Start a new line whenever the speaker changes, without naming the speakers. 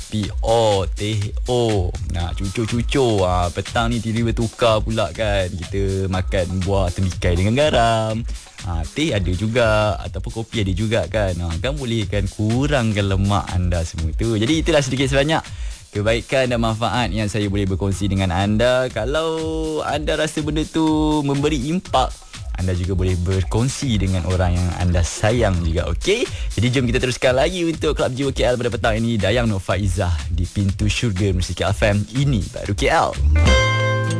kopi teh Nah, cucur-cucur. Petang ni tiba-tiba tukar pula kan. Kita makan buah temikai dengan garam. Teh ada juga, ataupun kopi ada juga kan. Kan boleh kan kurangkan lemak anda semua tu. Jadi itulah sedikit sebanyak kebaikan dan manfaat yang saya boleh berkongsi dengan anda. Kalau anda rasa benda tu memberi impak, anda juga boleh berkongsi dengan orang yang anda sayang juga, okey? Jadi jom kita teruskan lagi untuk Club Jiwa KL pada petang ini. Dayang Nur Faizah di Pintu Syurga Musik FM. Ini baru KL.